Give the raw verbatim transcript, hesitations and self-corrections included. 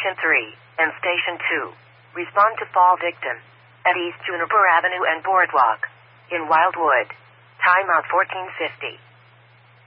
Station three, and Station two. Respond to fall victim at East Juniper Avenue and Boardwalk in Wildwood. Timeout fourteen fifty.